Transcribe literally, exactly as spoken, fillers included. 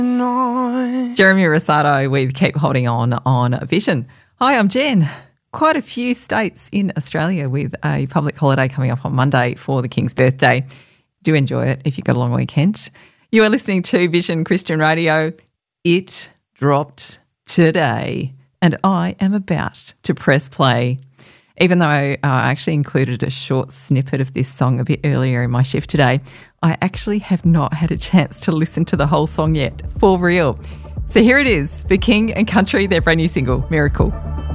Jeremy Rosado with Keep Holding On on Vision. Hi, I'm Jen. Quite a few states in Australia with a public holiday coming up on Monday for the King's birthday. Do enjoy it if you've got a long weekend. You are listening to Vision Christian Radio. It dropped today and I am about to press play. Even though I uh, actually included a short snippet of this song a bit earlier in my shift today, I actually have not had a chance to listen to the whole song yet, for real. So here it is, for King and Country, their brand new single, Miracle.